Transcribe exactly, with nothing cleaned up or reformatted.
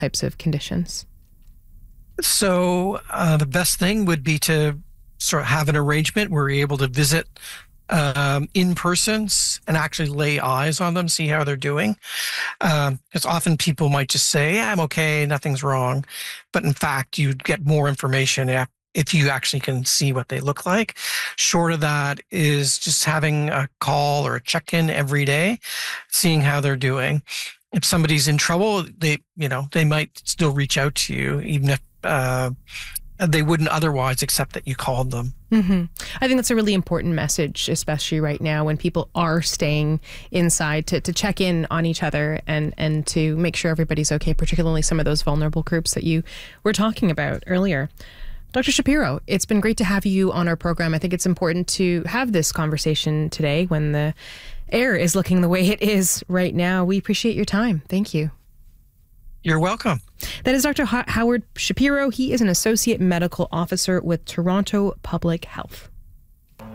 types of conditions? So uh, the best thing would be to sort of have an arrangement where you're able to visit um, in person and actually lay eyes on them, see how they're doing. Because um, often people might just say, yeah, I'm okay, nothing's wrong. But in fact, you'd get more information if, if you actually can see what they look like. Short of that is just having a call or a check-in every day, seeing how they're doing. If somebody's in trouble, they, you know, they might still reach out to you, even if uh, they wouldn't otherwise accept that you called them. Mm-hmm. I think that's a really important message, especially right now when people are staying inside, to, to check in on each other and, and to make sure everybody's okay, particularly some of those vulnerable groups that you were talking about earlier. Doctor Shapiro, it's been great to have you on our program. I think it's important to have this conversation today when the air is looking the way it is right now. We appreciate your time. Thank you. You're welcome. That is Doctor Howard Shapiro. He is an associate medical officer with Toronto Public Health.